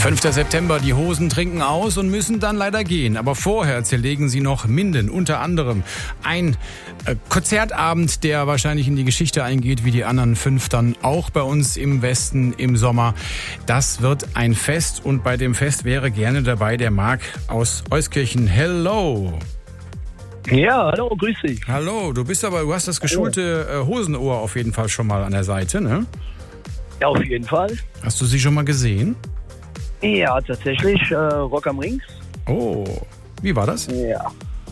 5. September, die Hosen trinken aus und müssen dann leider gehen. Aber vorher zerlegen sie noch Minden. Unter anderem ein Konzertabend, der wahrscheinlich in die Geschichte eingeht, wie die anderen 5 dann auch bei uns im Westen im Sommer. Das wird ein Fest und bei dem Fest wäre gerne dabei der Marc aus Euskirchen. Hello! Ja, hallo, grüß dich. Hallo, du hast das geschulte Hosenohr auf jeden Fall schon mal an der Seite, ne? Ja, auf jeden Fall. Hast du sie schon mal gesehen? Ja, tatsächlich, Rock am Ring. Oh, wie war das? Ja.